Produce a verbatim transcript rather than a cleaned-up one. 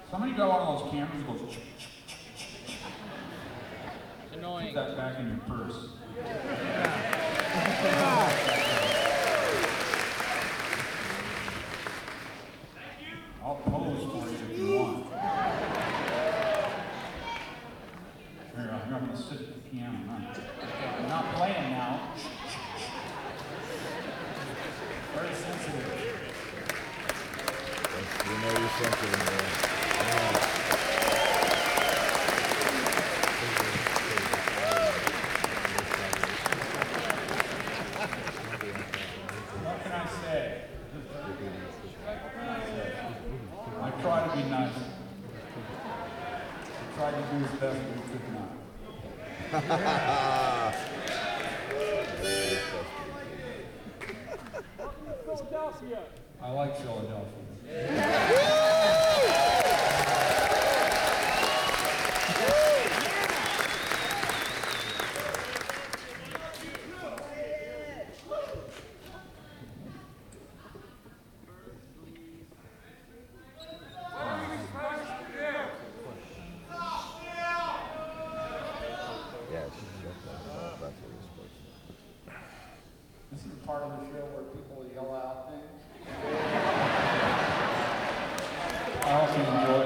Somebody got one of those cameras that goes. Annoying. Put that back in your purse. I'll pose for you if you want. Here, I'm not going to sit at the piano. I'm not, I'm not playing now. Very sensitive. You know you're sensitive, man. Yeah. What can I say? I try to be nice. I tried to do as best we could not. Philadelphia. I like Philadelphia. This is the part of the show where people yell out things. I also enjoy